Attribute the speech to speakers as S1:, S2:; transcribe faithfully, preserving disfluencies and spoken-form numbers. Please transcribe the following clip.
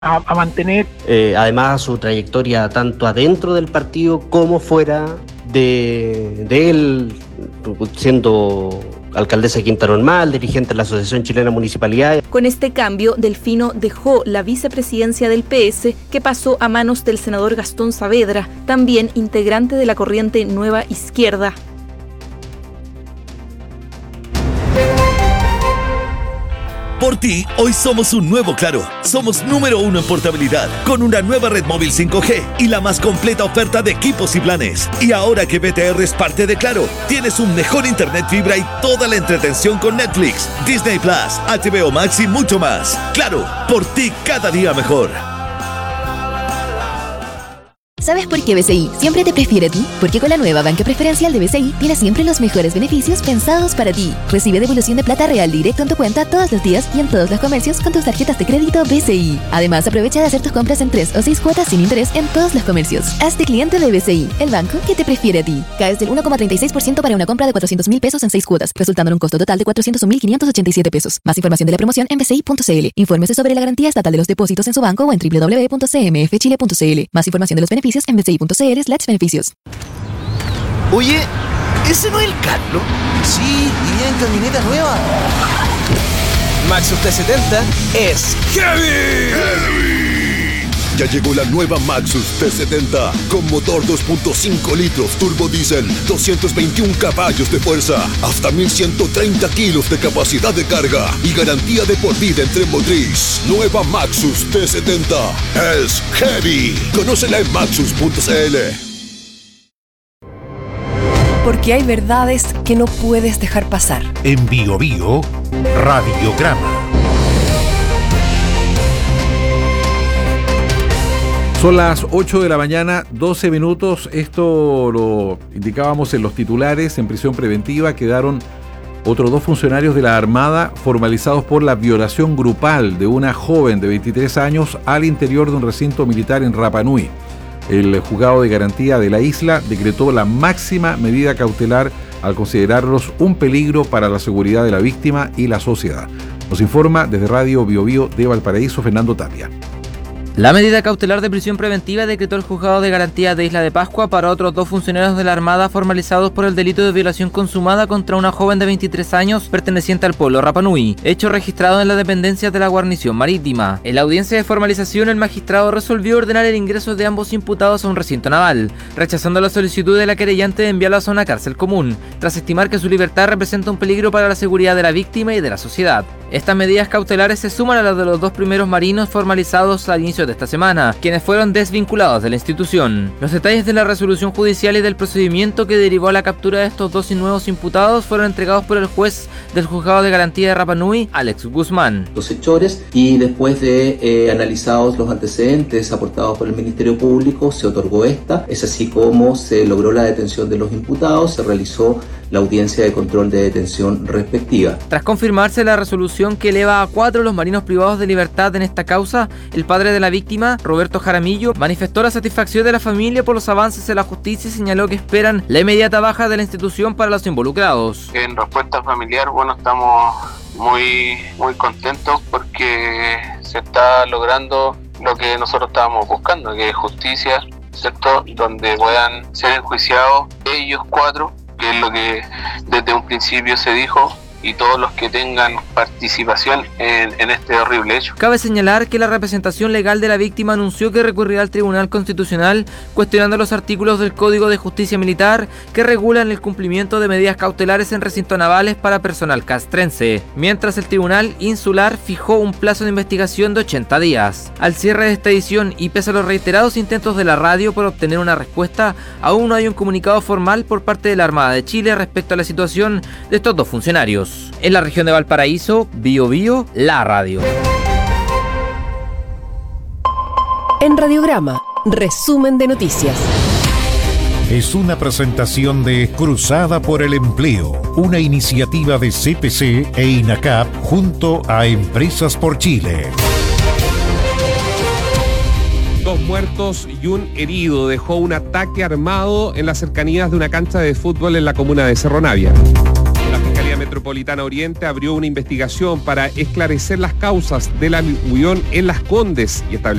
S1: a, a mantener.
S2: Eh, además, su trayectoria tanto adentro del partido como fuera de, de él, siendo alcaldesa de Quinta Normal, dirigente de la Asociación Chilena de Municipalidades.
S3: Con este cambio, Delfino dejó la vicepresidencia del P S, que pasó a manos del senador Gastón Saavedra, también integrante de la corriente Nueva Izquierda.
S4: Por ti, hoy somos un nuevo Claro. Somos número uno en portabilidad, con una nueva red móvil cinco G y la más completa oferta de equipos y planes. Y ahora que B T R es parte de Claro, tienes un mejor internet fibra y toda la entretención con Netflix, Disney Plus, H B O Max y mucho más. Claro, por ti cada día mejor.
S5: ¿Sabes por qué B C I siempre te prefiere a ti? Porque con la nueva banca preferencial de B C I tienes siempre los mejores beneficios pensados para ti. Recibe devolución de plata real directo en tu cuenta todos los días y en todos los comercios con tus tarjetas de crédito B C I. Además, aprovecha de hacer tus compras en tres o seis cuotas sin interés en todos los comercios. Hazte cliente de B C I, el banco que te prefiere a ti. Caes del uno coma treinta y seis por ciento para una compra de cuatrocientos mil pesos en seis cuotas, resultando en un costo total de cuatrocientos un mil quinientos ochenta y siete pesos. Más información de la promoción en b c i punto c l. Infórmese sobre la garantía estatal de los depósitos en su banco o en w w w punto c m f chile punto c l. Más información de los beneficios en b c i punto c l slash beneficios.
S6: Oye, ¿ese no es el Carlos?
S7: Sí, iría en camioneta nueva.
S6: Maxus T setenta es heavy.
S8: ¡Heavy! Ya llegó la nueva Maxus T setenta con motor dos punto cinco litros turbo diésel, doscientos veintiún caballos de fuerza, hasta mil ciento treinta kilos de capacidad de carga y garantía de por vida en tren motriz. Nueva Maxus T setenta es heavy. Conócela en maxus punto c l.
S9: Porque hay verdades que no puedes dejar pasar.
S10: En Bio Bio, Radiograma.
S11: Son las ocho de la mañana, doce minutos. Esto lo indicábamos en los titulares. En prisión preventiva quedaron otros dos funcionarios de la Armada formalizados por la violación grupal de una joven de veintitrés años al interior de un recinto militar en Rapa Nui. El juzgado de garantía de la isla decretó la máxima medida cautelar al considerarlos un peligro para la seguridad de la víctima y la sociedad. Nos informa desde Radio Bio Bio de Valparaíso, Fernando Tapia.
S12: La medida cautelar de prisión preventiva decretó el juzgado de garantía de Isla de Pascua para otros dos funcionarios de la Armada formalizados por el delito de violación consumada contra una joven de veintitrés años perteneciente al pueblo Rapa Nui, hecho registrado en las dependencias de la guarnición marítima. En la audiencia de formalización, el magistrado resolvió ordenar el ingreso de ambos imputados a un recinto naval, rechazando la solicitud de la querellante de enviarlos a una cárcel común, tras estimar que su libertad representa un peligro para la seguridad de la víctima y de la sociedad. Estas medidas cautelares se suman a las de los dos primeros marinos formalizados al inicio de esta semana, quienes fueron desvinculados de la institución. Los detalles de la resolución judicial y del procedimiento que derivó a la captura de estos dos nuevos imputados fueron entregados por el juez del juzgado de garantía de Rapa Nui, Alex Guzmán.
S13: Los hechores, y después de eh, analizados los antecedentes aportados por el Ministerio Público, se otorgó esta. Es así como se logró la detención de los imputados, se realizó la audiencia de control de detención respectiva.
S12: Tras confirmarse la resolución que eleva a cuatro los marinos privados de libertad en esta causa, el padre de la víctima, Roberto Jaramillo, manifestó la satisfacción de la familia por los avances en la justicia y señaló que esperan la inmediata baja de la institución para los involucrados.
S14: En respuesta familiar, bueno, estamos muy, muy contentos porque se está logrando lo que nosotros estábamos buscando, que es justicia, ¿cierto? Donde puedan ser enjuiciados ellos cuatro, que es lo que desde un principio se dijo, y todos los que tengan participación en, en este horrible hecho.
S12: Cabe señalar que la representación legal de la víctima anunció que recurrirá al Tribunal Constitucional cuestionando los artículos del Código de Justicia Militar que regulan el cumplimiento de medidas cautelares en recintos navales para personal castrense, mientras el Tribunal Insular fijó un plazo de investigación de ochenta días. Al cierre de esta edición y pese a los reiterados intentos de la radio por obtener una respuesta, aún no hay un comunicado formal por parte de la Armada de Chile respecto a la situación de estos dos funcionarios. En la región de Valparaíso, Bio Bio, la radio.
S9: En Radiograma, resumen de noticias.
S10: Es una presentación de Cruzada por el Empleo, una iniciativa de C P C e INACAP junto a Empresas por Chile.
S15: Dos muertos y un herido dejó un ataque armado en las cercanías de una cancha de fútbol en la comuna de Cerro Navia. La Fiscalía Metropolitana Oriente abrió una investigación para esclarecer las causas del aluvión en Las Condes y establecer